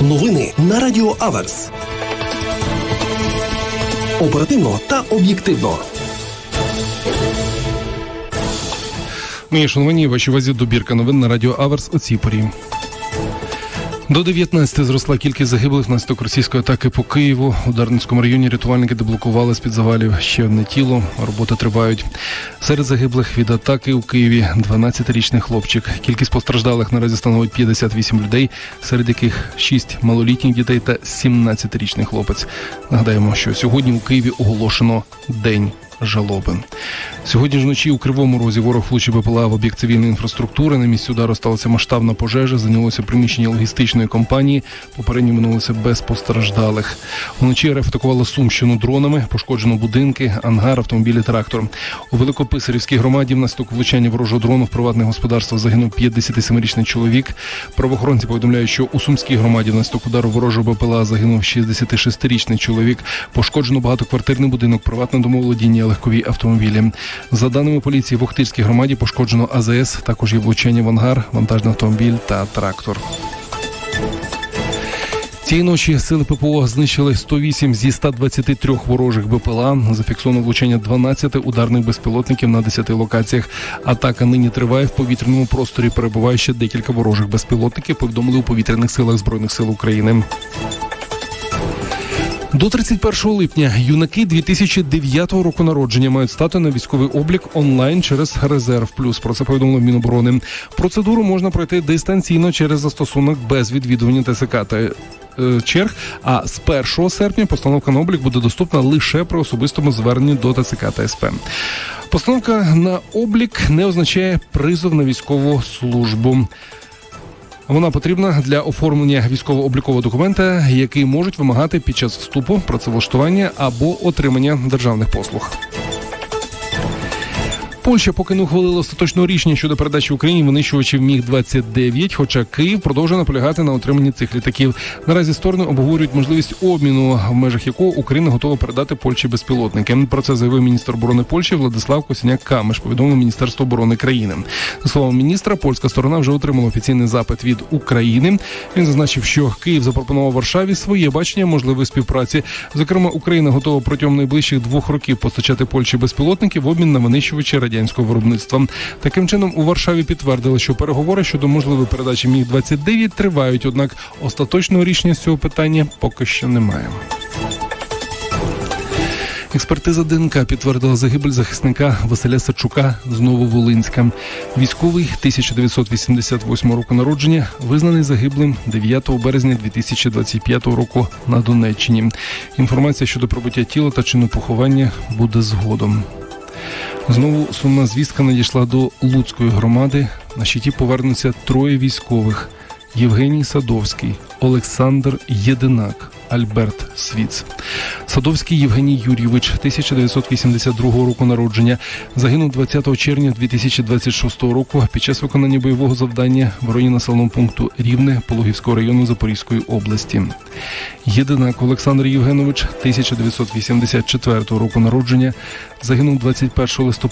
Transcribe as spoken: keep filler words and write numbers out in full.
Новини на Радіо Аверс. Оперативно та об'єктивно. Мої шановні, вашій увазі добірка новин на Радіо Аверс о цій порі. До дев'ятнадцяти зросла кількість загиблих внаслідок російської атаки по Києву. У Дарницькому районі рятувальники деблокували з-під завалів ще одне тіло. Роботи тривають. Серед загиблих від атаки у Києві дванадцятирічний хлопчик. Кількість постраждалих наразі становить п'ятдесят вісім людей, серед яких шість малолітніх дітей та сімнадцятирічний хлопець. Нагадаємо, що сьогодні у Києві оголошено День жалоби. Сьогодні ж вночі у Кривому Розі ворог влучив БПЛА в об'єкт цивільної інфраструктури. На місці удару сталася масштабна пожежа, зайнялося приміщення логістичної компанії. Попередньо минулося без постраждалих. Вночі РФ атакувала Сумщину дронами, пошкоджено будинки, ангар, автомобілі, трактор. У Великописарівській громаді внаслідок влучання ворожого дрону в приватне господарство загинув п'ятдесятисемирічний чоловік. Правоохоронці повідомляють, що у Сумській громаді внаслідок удару ворожого БПЛА загинув шістдесятишестирічний чоловік. Пошкоджено багатоквартирний будинок, приватне домоволодіння, легкові автомобілі. За даними поліції, в Охтирській громаді пошкоджено АЗС, також є влучання в ангар, вантажний автомобіль та трактор. Цієї ночі сили ППО знищили сто вісім зі ста двадцяти трьох ворожих БПЛА. Зафіксовано влучання дванадцяти ударних безпілотників на десяти локаціях. Атака нині триває. В повітряному просторі перебуває ще декілька ворожих безпілотників, повідомили у повітряних силах Збройних сил України. До тридцять першого липня юнаки дві тисячі дев'ятого року народження мають стати на військовий облік онлайн через Резерв Плюс. Про це повідомило Міноборони. Процедуру можна пройти дистанційно через застосунок без відвідування ТЦК та е, черг, а з першого серпня постановка на облік буде доступна лише при особистому зверненні до ТЦК та СП. Постановка на облік не означає призов на військову службу. Вона потрібна для оформлення військово-облікового документа, який можуть вимагати під час вступу, працевлаштування або отримання державних послуг. Польща поки не ухвалила остаточного рішення щодо передачі Україні винищувачів Міг двадцять дев'ять, хоча Київ продовжує наполягати на отриманні цих літаків. Наразі сторони обговорюють можливість обміну, в межах якого Україна готова передати Польщі безпілотники. Про це заявив міністр оборони Польщі Владислав Косіняк-Камиш, повідомив Міністерство оборони країни. За словами міністра, польська сторона вже отримала офіційний запит від України. Він зазначив, що Київ запропонував Варшаві своє бачення можливої співпраці. Зокрема, Україна готова протягом найближчих двох років постачати Польщі безпілотники в обмін на винищувачі радянського виробництва. Таким чином, у Варшаві підтвердили, що переговори щодо можливої передачі Міг двадцять дев'ять тривають, однак остаточного рішення з цього питання поки що немає. Експертиза ДНК підтвердила загибель захисника Василя Сачука з Нововолинська. Військовий тисяча дев'ятсот вісімдесят восьмого року народження, визнаний загиблим дев'ятого березня дві тисячі двадцять п'ятого року на Донеччині. Інформація щодо прибуття тіла та чину поховання буде згодом. Знову сумна звістка надійшла до Луцької громади. На щиті повернуться троє військових: Євгеній Садовський, Олександр Єдинак, Альберт Свіц. Садовський Євгеній Юрійович, тисяча дев'ятсот вісімдесят другого року народження, загинув двадцятого червня дві тисячі двадцять шостого року під час виконання бойового завдання в районі населеного пункту Рівне Пологівського району Запорізької області. Єдинак Олександр Євгенович, тисяча дев'ятсот вісімдесят четвертого року народження, загинув двадцять першого листопада